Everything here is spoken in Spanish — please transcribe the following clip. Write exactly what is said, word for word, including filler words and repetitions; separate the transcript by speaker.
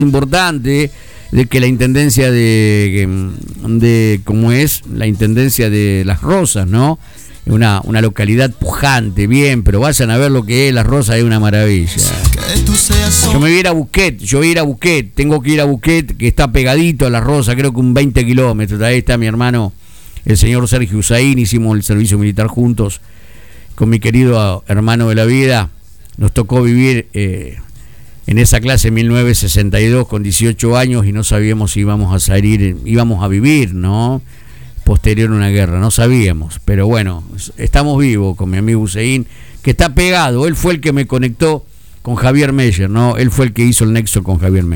Speaker 1: importante de que la intendencia de, de como es la intendencia de Las Rosas, ¿no? Una, una localidad pujante, bien, pero vayan a ver lo que es Las Rosas, es una maravilla. Yo me voy a ir a Busquet, yo voy a ir a Busquet, tengo que ir a Busquet, que está pegadito a Las Rosas, creo que un veinte kilómetros. Ahí está mi hermano, el señor Sergio Usain, hicimos el servicio militar juntos con mi querido hermano de la vida. Nos tocó vivir eh, en esa clase en mil novecientos sesenta y dos con dieciocho años y no sabíamos si íbamos a salir, íbamos a vivir, ¿no? Posterior a una guerra, no sabíamos, pero bueno, estamos vivos con mi amigo Usain, que está pegado. Él fue el que me conectó con Javier Meyer, ¿no? Él fue el que hizo el nexo con Javier Meyer.